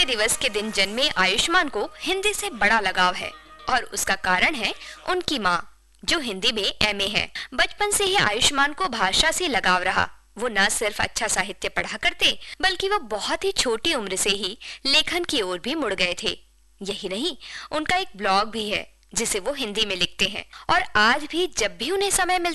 दिवस के दिन जन्मे आयुष्मान को हिंदी से बड़ा लगाव है और उसका कारण है उनकी माँ, जो हिंदी में एमए है। बचपन से ही आयुष्मान को भाषा से लगाव रहा। वो न सिर्फ अच्छा साहित्य पढ़ा करते, बल्कि वो बहुत ही छोटी उम्र से ही लेखन की ओर भी मुड़ गए थे। यही नहीं, उनका एक ब्लॉग भी है जिसे वो हिंदी में लिखते हैं और आज भी जब भी उन्हें समय मिलता